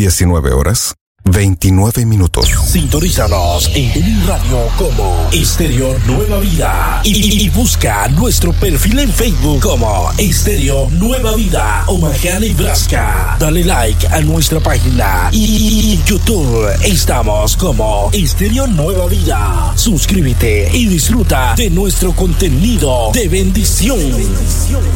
19:29. Sintonízanos en TuneIn Radio como Estéreo Nueva Vida y busca nuestro perfil en Facebook como Estéreo Nueva Vida Omaha, Nebraska. Dale like a nuestra página y en YouTube estamos como Estéreo Nueva Vida. Suscríbete y disfruta de nuestro contenido de bendición.